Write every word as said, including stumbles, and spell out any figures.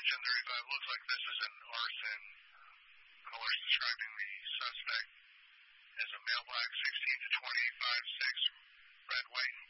mentioned there, uh, looks like this is an arson. Caller describing the suspect as a male black, sixteen to twenty-five, six, red, white, and